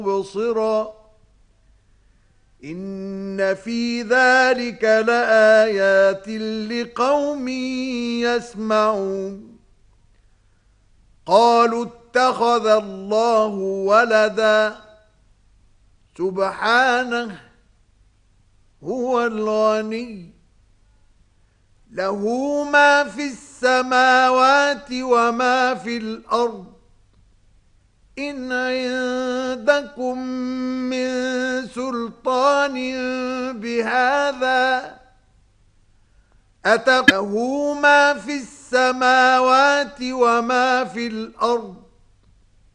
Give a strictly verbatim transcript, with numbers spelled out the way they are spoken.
مبصرا إن في ذلك لآيات لقوم يسمعون. قالوا اتخذ الله ولدا سبحانه هو الغني له ما في السماوات وما في الأرض إن عندكم من سلطان بهذا أتقه ما في السماوات وما في الأرض